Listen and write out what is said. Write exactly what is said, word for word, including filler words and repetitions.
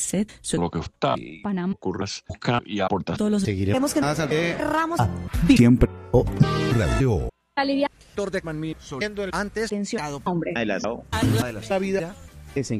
C E T, su- Lo que está Panamá, ocurras, buscar y aportar. todos los Seguiremos que Ramos siempre o radio. alivia Antes tensionado hombre. la vida es en